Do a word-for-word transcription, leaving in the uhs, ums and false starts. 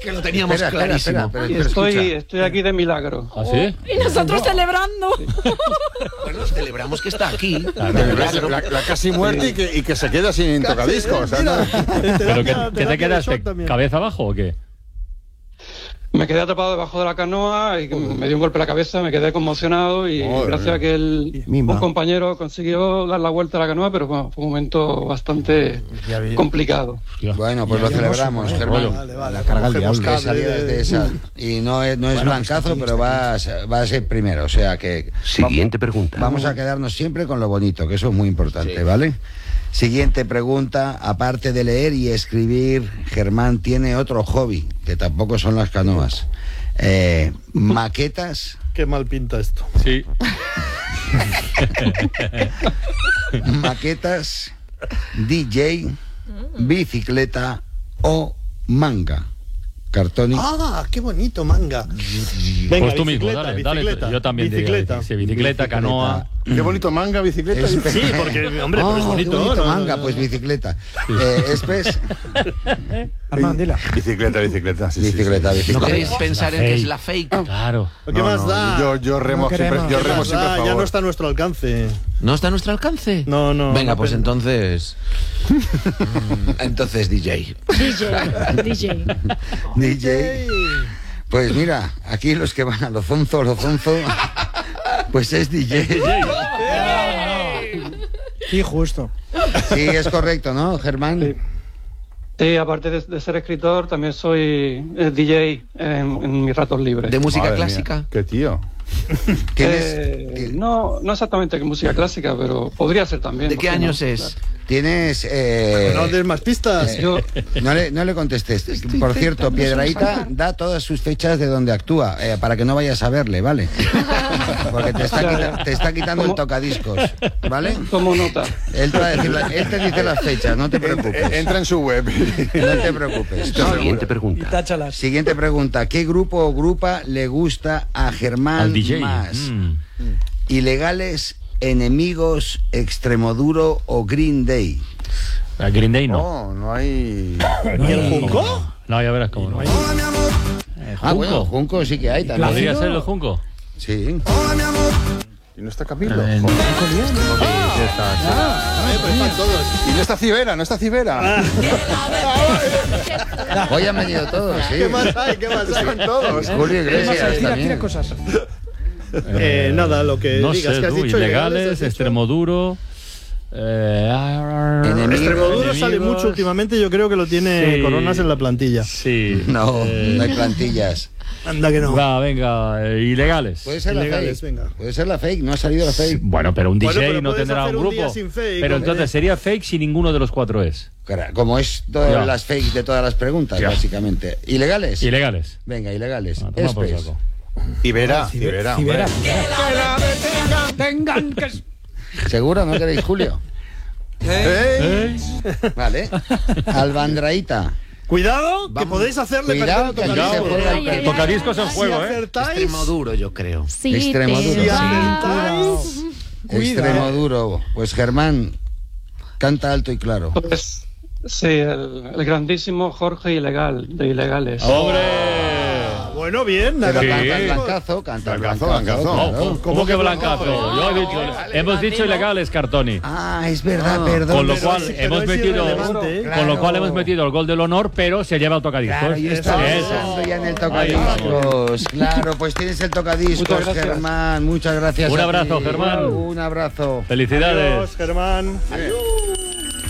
que lo teníamos espera, clarísimo. Espera, espera, espera, estoy, escucha. estoy aquí de milagro. ¿Ah, sí? Y nosotros celebrando. Bueno, celebramos que está aquí. La, la- la casi muerte y que, y que se queda sin tocadiscos. ¿sabes? ¿Pero qué, qué te quedaste? ¿Cabeza abajo o qué? Me quedé atrapado debajo de la canoa y me dio un golpe en la cabeza, me quedé conmocionado y Madre gracias mía. a que el, un compañero consiguió dar la vuelta a la canoa, pero bueno, fue un momento bastante complicado. Bueno, pues lo celebramos, Germán. Vale, vale. La carga al Cogemos diablo. Que cable salías de- de esa. Y no es, no es Bueno, pues blancazo, está aquí, pero está va a, ser- va a ser primero. O sea que Siguiente pregunta. vamos a quedarnos siempre con lo bonito, que eso es muy importante, ¿vale? Siguiente pregunta. Aparte de leer y escribir, Germán tiene otro hobby, que tampoco son las canoas. Eh, maquetas, Qué mal pinta esto. Sí. maquetas, D J, bicicleta o manga. Cartoni. Ah, qué bonito, manga. Venga, Pues tú mismo, bicicleta, dale, dale. bicicleta, Yo también diría bicicleta. sí, bicicleta, canoa. Qué bonito manga, bicicleta. Es- Sí, porque, hombre, Oh, pero es bonito, qué bonito ¿no? manga, No, pues no. bicicleta. Eh, Espes, Armand, dila. Bicicleta, bicicleta. Sí, sí, bicicleta, sí. ¿No bicicleta. queréis pensar en que es la fake? Claro. ¿Qué No, más no, da? Yo, yo remo No siempre, queremos. yo ¿Qué remo más siempre a da? favor. Ya no está a nuestro alcance. ¿No está a nuestro alcance? No, no. Venga, no, pues pero- entonces... entonces D J. D J, D J. D J. Pues mira, aquí los que van a lo zonzo, lo zonzo, pues es D J. Sí, justo. Sí, es correcto, ¿no, Germán? Sí, aparte de, de ser escritor, también soy eh, D J en, en mis ratos libres. ¿De música Madre mía, clásica? Qué tío. ¿Tienes, Eh, ti- no, no exactamente que música clásica, pero podría ser también. ¿De ¿por qué no? años es? tienes eh, No des más pistas. Yo, no, le, no le contestes. Por cierto, Piedrahíta da todas sus fechas de donde actúa, eh, para que no vayas a verle, ¿vale? Porque te está, Ya, quita- ya. te está quitando el ¿Cómo? tocadiscos, ¿vale? tomo nota. Él te, va a decir la- él te dice las fechas, no te preocupes. Entra en su web. No te preocupes. No, Siguiente Y pregunta. táchalas. Siguiente pregunta. ¿Qué grupo o grupa le gusta a Germán Al D J. más? Mm. ¿Ilegales, Enemigos, Extremoduro o Green Day? A Green Day no. No, no hay. ¿Y el Junco? No, ya verás cómo no. Eh, Ah, bueno, Junco. Junco sí que hay también. ¿Podría ser el Junco? Sí. ¿Y no está Camilo? Eh, Joder. Sí, está, sí. Eh, pues están todos. ¿Y no está Cibera? ¿No está Cibera? Hoy han venido todos, sí. ¿Qué más hay? ¿Qué más hay? Están todos. Julio ¿Qué más hay? Iglesias Tira, también. tira cosas. Eh, nada, lo que No digas. sé, que has tú, dicho ilegales, has dicho. Extremoduro. Eh, Enemigos. Extremoduro sale enemigos. mucho últimamente. Yo creo que lo tiene Sí. Coronas en la plantilla. Sí. No, Eh, no hay plantillas. Anda que no. Va, venga, eh, ilegales. Puede ser la Ilegales, fake. venga. Puede ser la fake, no ha salido la fake. Bueno, pero un D J Bueno, pero no puedes tendrá hacer un un día grupo. sin fake, pero hombre. entonces sería fake si ninguno de los cuatro es. Cara, como es todas Ya. las fakes de todas las preguntas, Ya. básicamente. ¿Ilegales? Ilegales. Venga, ilegales. Ah, toma por Espes. saco. Cibera, Cibera. Cibera. Tengan que... ¿Seguro? ¿No queréis Julio? ¿Eh? Vale. Albandraíta. Cuidado, que Vamos. podéis hacerle Cuidado, perder que el aquí se tocadiscos. juega el Ay, ay, perro. Tocadiscos en Si juego, ¿eh? acertáis, Extremoduro, yo creo. Sí, Extremoduro. te- si Sí. acertáis, Extremo duro. Pues Germán, canta alto y claro. Pues, sí, el, el grandísimo Jorge Ilegal, de Ilegales. ¡Hombre! bueno, bien. Pero Sí. canta el blancazo, canta el Blancazo, blancazo. blancazo. claro. ¿Cómo que blancazo? Yo he dicho, hemos dicho ilegales, Cartoni. Ah, es verdad, perdón. Con lo pero cual es- pero hemos es metido, irrelevante, ¿eh? con Claro. lo cual hemos metido el gol del honor, pero se lleva el tocadiscos. Claro, yo estaba Eso. pensando ya en el Ahí tocadiscos. Claro, pues tienes el tocadiscos, Muchas gracias. Germán. Muchas gracias. Un a abrazo, ti. Germán. Un abrazo. Felicidades. Adiós, Germán. Adiós.